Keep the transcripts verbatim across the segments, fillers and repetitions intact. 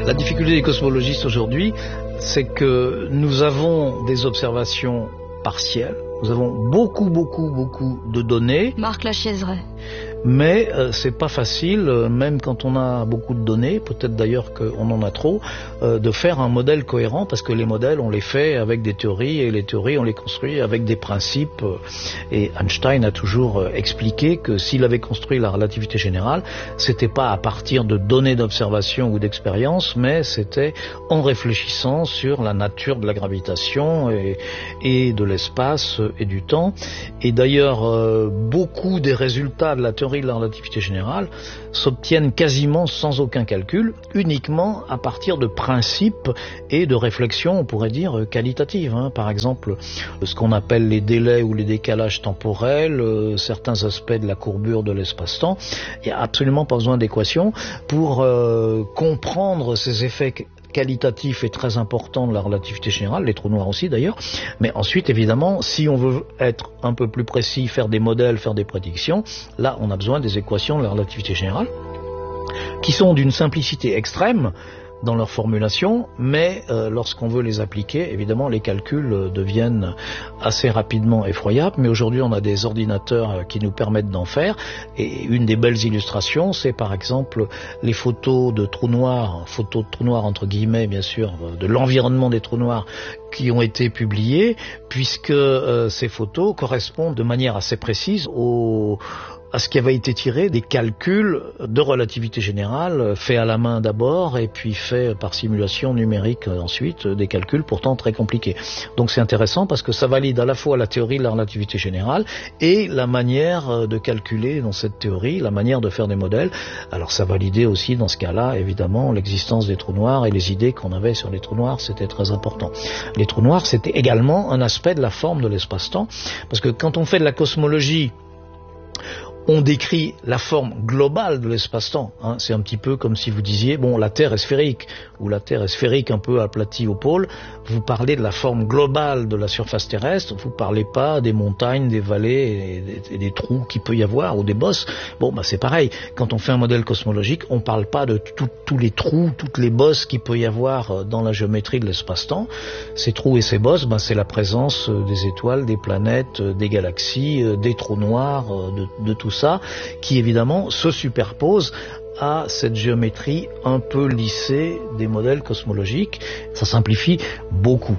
La difficulté des cosmologistes aujourd'hui, c'est que nous avons des observations partielles, nous avons beaucoup, beaucoup, beaucoup de données. Marc Lachiaiseray. Mais euh, c'est pas facile, euh, même quand on a beaucoup de données, peut-être d'ailleurs qu'on en a trop, euh, de faire un modèle cohérent, parce que les modèles, on les fait avec des théories, et les théories, on les construit avec des principes. Et Einstein a toujours euh, expliqué que s'il avait construit la relativité générale, c'était pas à partir de données d'observation ou d'expérience, mais c'était en réfléchissant sur la nature de la gravitation et, et de l'espace et du temps. Et d'ailleurs, euh, beaucoup des résultats de la théorie de la relativité générale s'obtiennent quasiment sans aucun calcul, uniquement à partir de principes et de réflexions, on pourrait dire, qualitatives. Hein. Par exemple, ce qu'on appelle les délais ou les décalages temporels, euh, certains aspects de la courbure de l'espace-temps. Il n'y a absolument pas besoin d'équations pour euh, comprendre ces effets qualitatif est très important de la relativité générale, les trous noirs aussi d'ailleurs, mais ensuite évidemment si on veut être un peu plus précis, faire des modèles, faire des prédictions, là on a besoin des équations de la relativité générale qui sont d'une simplicité extrême dans leur formulation, mais euh, lorsqu'on veut les appliquer, évidemment les calculs euh, deviennent assez rapidement effroyables, mais aujourd'hui on a des ordinateurs euh, qui nous permettent d'en faire, et une des belles illustrations, c'est par exemple les photos de trous noirs, photos de trous noirs entre guillemets bien sûr, euh, de l'environnement des trous noirs qui ont été publiées, puisque euh, ces photos correspondent de manière assez précise aux à ce qui avait été tiré des calculs de relativité générale, faits à la main d'abord et puis faits par simulation numérique ensuite, des calculs pourtant très compliqués. Donc c'est intéressant parce que ça valide à la fois la théorie de la relativité générale et la manière de calculer dans cette théorie, la manière de faire des modèles. Alors ça validait aussi dans ce cas-là, évidemment, l'existence des trous noirs et les idées qu'on avait sur les trous noirs, c'était très important. Les trous noirs, c'était également un aspect de la forme de l'espace-temps, parce que quand on fait de la cosmologie, on décrit la forme globale de l'espace-temps. Hein. C'est un petit peu comme si vous disiez, bon, la Terre est sphérique, ou la Terre est sphérique un peu aplatie au pôle. Vous parlez de la forme globale de la surface terrestre, vous parlez pas des montagnes, des vallées et des, et des trous qu'il peut y avoir, ou des bosses. Bon, bah c'est pareil. Quand on fait un modèle cosmologique, on parle pas de tous les trous, toutes les bosses qu'il peut y avoir dans la géométrie de l'espace-temps. Ces trous et ces bosses, bah, c'est la présence des étoiles, des planètes, des galaxies, des trous noirs, de, de tout ça. ça, qui évidemment se superpose à cette géométrie un peu lissée des modèles cosmologiques. Ça simplifie beaucoup.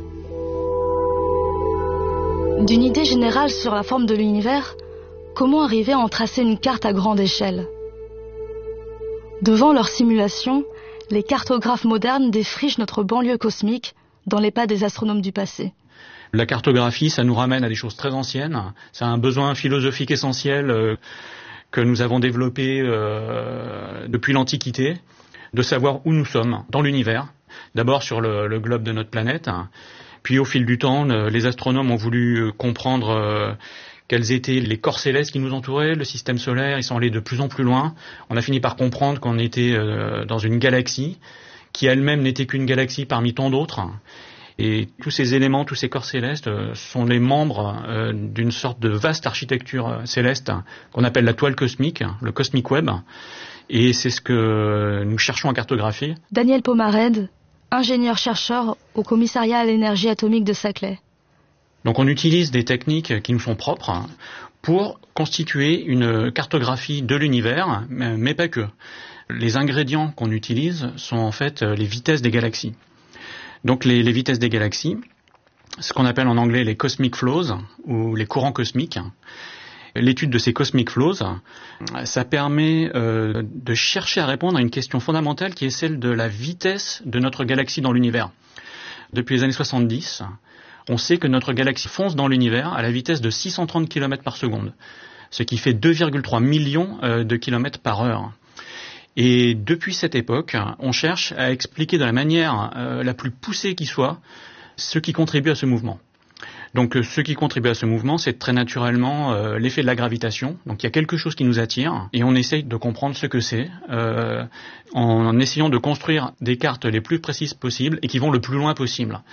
D'une idée générale sur la forme de l'univers, comment arriver à en tracer une carte à grande échelle ? Devant leur simulation, les cartographes modernes défrichent notre banlieue cosmique dans les pas des astronomes du passé. La cartographie, ça nous ramène à des choses très anciennes. C'est un besoin philosophique essentiel euh, que nous avons développé euh, depuis l'Antiquité, de savoir où nous sommes dans l'univers. D'abord sur le, le globe de notre planète. Puis au fil du temps, les astronomes ont voulu comprendre euh, quels étaient les corps célestes qui nous entouraient, le système solaire. Ils sont allés de plus en plus loin. On a fini par comprendre qu'on était euh, dans une galaxie qui elle-même n'était qu'une galaxie parmi tant d'autres. Et tous ces éléments, tous ces corps célestes euh, sont les membres euh, d'une sorte de vaste architecture euh, céleste qu'on appelle la toile cosmique, le Cosmic Web. Et c'est ce que nous cherchons à cartographier. Daniel Pomarède, ingénieur-chercheur au commissariat à l'énergie atomique de Saclay. Donc on utilise des techniques qui nous sont propres pour constituer une cartographie de l'univers, mais pas que. Les ingrédients qu'on utilise sont en fait les vitesses des galaxies. Donc les, les vitesses des galaxies, ce qu'on appelle en anglais les cosmic flows ou les courants cosmiques. L'étude de ces cosmic flows, ça permet euh, de chercher à répondre à une question fondamentale qui est celle de la vitesse de notre galaxie dans l'univers. Depuis les années soixante-dix, on sait que notre galaxie fonce dans l'univers à la vitesse de six cent trente kilomètres par seconde, ce qui fait deux virgule trois millions euh, de kilomètres par heure. Et depuis cette époque, on cherche à expliquer de la manière euh, la plus poussée qui soit ce qui contribue à ce mouvement. Donc euh, ce qui contribue à ce mouvement, c'est très naturellement euh, l'effet de la gravitation. Donc il y a quelque chose qui nous attire et on essaye de comprendre ce que c'est euh, en, en essayant de construire des cartes les plus précises possibles et qui vont le plus loin possible.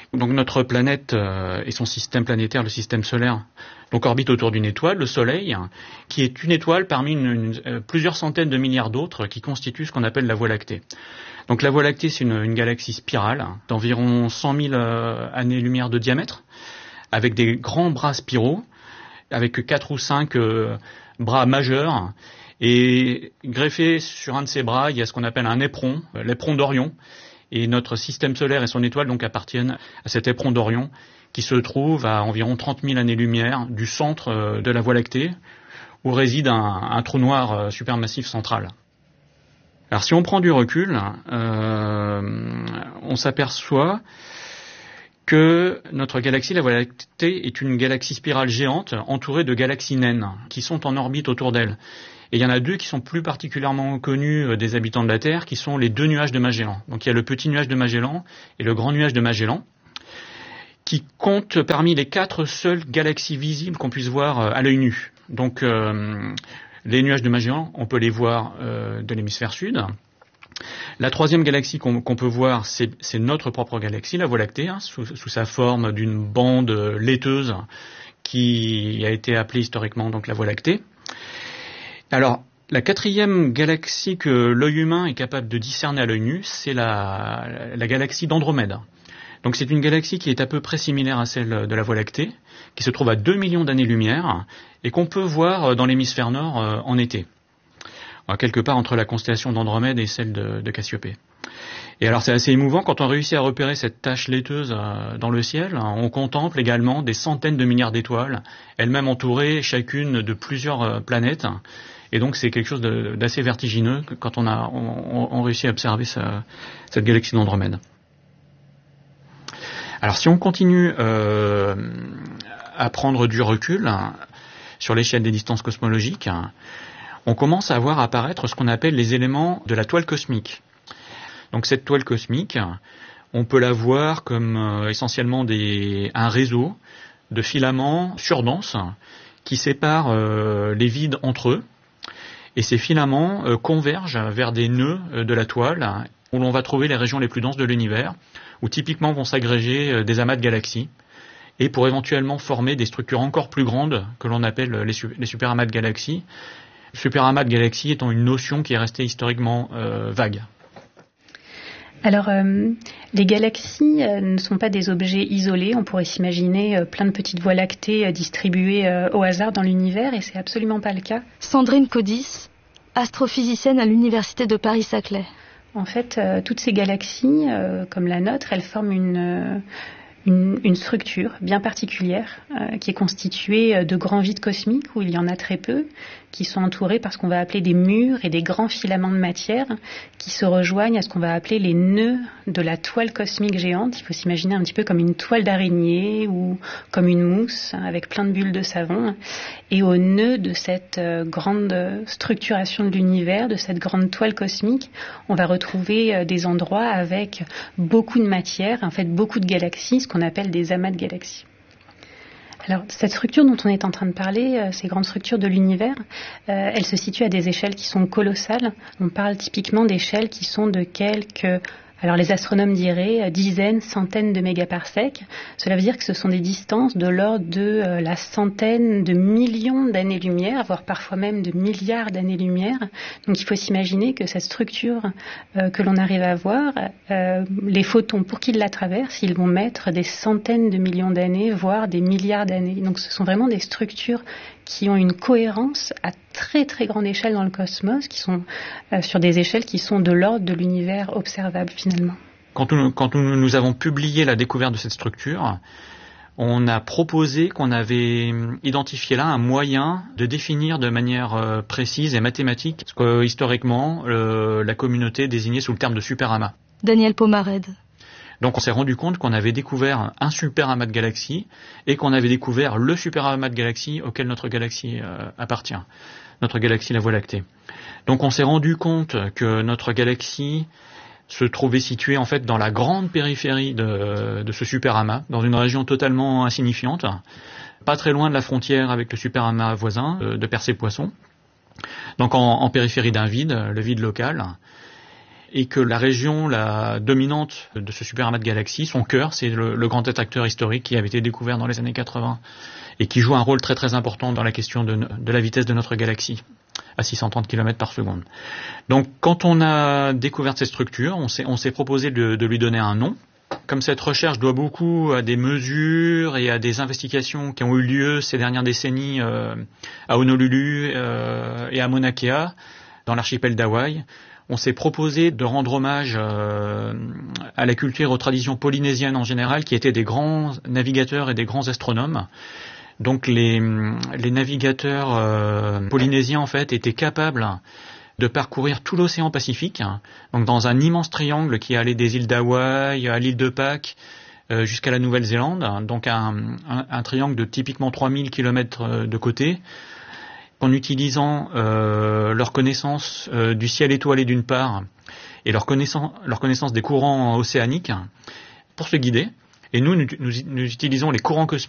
Donc notre planète euh, et son système planétaire, le système solaire, donc orbite autour d'une étoile, le Soleil, qui est une étoile parmi une, une, euh, plusieurs centaines de milliards d'autres qui constituent ce qu'on appelle la Voie lactée. Donc la Voie lactée, c'est une, une galaxie spirale d'environ cent mille euh, années-lumière de diamètre, avec des grands bras spiraux, avec quatre ou cinq euh, bras majeurs, et greffé sur un de ces bras, il y a ce qu'on appelle un éperon, euh, l'éperon d'Orion. Et notre système solaire et son étoile donc appartiennent à cet éperon d'Orion qui se trouve à environ trente mille années-lumière du centre de la Voie lactée où réside un, un trou noir supermassif central. Alors si on prend du recul, euh, on s'aperçoit que notre galaxie, la Voie lactée, est une galaxie spirale géante entourée de galaxies naines qui sont en orbite autour d'elle. Et il y en a deux qui sont plus particulièrement connus des habitants de la Terre, qui sont les deux nuages de Magellan. Donc il y a le petit nuage de Magellan et le grand nuage de Magellan, qui comptent parmi les quatre seules galaxies visibles qu'on puisse voir à l'œil nu. Donc euh, les nuages de Magellan, on peut les voir euh, de l'hémisphère sud. La troisième galaxie qu'on, qu'on peut voir, c'est, c'est notre propre galaxie, la Voie lactée, hein, sous, sous sa forme d'une bande laiteuse qui a été appelée historiquement donc la Voie lactée. Alors, la quatrième galaxie que l'œil humain est capable de discerner à l'œil nu, c'est la, la galaxie d'Andromède. Donc c'est une galaxie qui est à peu près similaire à celle de la Voie lactée, qui se trouve à deux millions d'années-lumière, et qu'on peut voir dans l'hémisphère nord en été, quelque part entre la constellation d'Andromède et celle de, de Cassiopée. Et alors c'est assez émouvant, quand on réussit à repérer cette tache laiteuse dans le ciel, on contemple également des centaines de milliards d'étoiles, elles-mêmes entourées chacune de plusieurs planètes. Et donc c'est quelque chose de, d'assez vertigineux quand on a on, on réussit à observer sa, cette galaxie d'Andromède. Alors si on continue euh, à prendre du recul sur l'échelle des distances cosmologiques, on commence à voir apparaître ce qu'on appelle les éléments de la toile cosmique. Donc cette toile cosmique, on peut la voir comme euh, essentiellement des, un réseau de filaments surdenses qui séparent euh, les vides entre eux. Et ces filaments euh, convergent vers des nœuds euh, de la toile où l'on va trouver les régions les plus denses de l'univers, où typiquement vont s'agréger euh, des amas de galaxies, et pour éventuellement former des structures encore plus grandes que l'on appelle les, su- les superamas de galaxies. Superamas de galaxies étant une notion qui est restée historiquement euh, vague. Alors, euh, les galaxies euh, ne sont pas des objets isolés. On pourrait s'imaginer euh, plein de petites voies lactées euh, distribuées euh, au hasard dans l'univers, et c'est absolument pas le cas. Sandrine Codis, astrophysicienne à l'Université de Paris-Saclay. En fait, euh, toutes ces galaxies, euh, comme la nôtre, elles forment une... Euh, Une, une structure bien particulière euh, qui est constituée de grands vides cosmiques où il y en a très peu, qui sont entourés par ce qu'on va appeler des murs et des grands filaments de matière qui se rejoignent à ce qu'on va appeler les nœuds de la toile cosmique géante. Il faut s'imaginer un petit peu comme une toile d'araignée ou comme une mousse avec plein de bulles de savon. Et au nœud de cette euh, grande structuration de l'univers, de cette grande toile cosmique, on va retrouver euh, des endroits avec beaucoup de matière, en fait beaucoup de galaxies, ce qu'on appelle des amas de galaxies. Alors, cette structure dont on est en train de parler, euh, ces grandes structures de l'univers, euh, elles se situent à des échelles qui sont colossales. On parle typiquement d'échelles qui sont de quelques... Alors les astronomes diraient dizaines, centaines de mégaparsecs. Cela veut dire que ce sont des distances de l'ordre de euh, la centaine de millions d'années-lumière, voire parfois même de milliards d'années-lumière. Donc il faut s'imaginer que cette structure euh, que l'on arrive à voir, euh, les photons, pour qu'ils la traversent, ils vont mettre des centaines de millions d'années, voire des milliards d'années. Donc ce sont vraiment des structures qui ont une cohérence à très très grande échelle dans le cosmos, qui sont euh, sur des échelles qui sont de l'ordre de l'univers observable finalement. Quand nous, quand nous, nous avons publié la découverte de cette structure, on a proposé qu'on avait identifié là un moyen de définir de manière euh, précise et mathématique ce que historiquement euh, la communauté désignait sous le terme de superamas. Daniel Pomarède. Donc on s'est rendu compte qu'on avait découvert un superamas de galaxies et qu'on avait découvert le superamas de galaxies auquel notre galaxie euh, appartient, notre galaxie la Voie lactée. Donc on s'est rendu compte que notre galaxie se trouvait située en fait dans la grande périphérie de, de ce superamas, dans une région totalement insignifiante, pas très loin de la frontière avec le superamas voisin de, de Persée-Poisson, donc en, en périphérie d'un vide, le vide local. et que la région la dominante de ce super amas de galaxies, son cœur, c'est le, le grand détracteur historique qui avait été découvert dans les années quatre-vingts et qui joue un rôle très très important dans la question de, de la vitesse de notre galaxie, à six cent trente kilomètres par seconde. Donc quand on a découvert ces structures, on s'est, on s'est proposé de, de lui donner un nom. Comme cette recherche doit beaucoup à des mesures et à des investigations qui ont eu lieu ces dernières décennies euh, à Honolulu euh, et à Mauna Kea, dans l'archipel d'Hawaï, on s'est proposé de rendre hommage euh, à la culture et aux traditions polynésiennes en général, qui étaient des grands navigateurs et des grands astronomes. Donc les, les navigateurs euh, polynésiens en fait étaient capables de parcourir tout l'océan Pacifique, donc dans un immense triangle qui allait des îles d'Hawaï à l'île de Pâques euh, jusqu'à la Nouvelle-Zélande, donc un, un, un triangle de typiquement trois mille kilomètres de côté, en utilisant euh, leur connaissance euh, du ciel étoilé d'une part et leur connaissance, leur connaissance des courants océaniques pour se guider. Et nous, nous, nous, nous utilisons les courants cosmiques